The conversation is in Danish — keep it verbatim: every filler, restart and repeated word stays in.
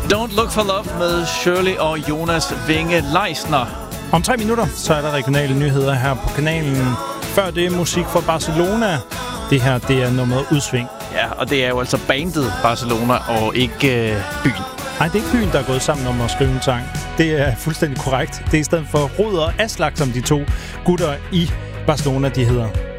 Don't Look for Love med Shirley og Jonas Winge Leisner. Om tre minutter, så er der regionale nyheder her på kanalen. Før det er musik fra Barcelona. Det her, det er nummeret Udsving. Ja, og det er jo altså bandet Barcelona og ikke øh, byen. Nej, det er ikke byen, der er gået sammen om at skrive en sang. Det er fuldstændig korrekt. Det er i stedet for Rod og Aslak, som de to gutter i Barcelona, de hedder.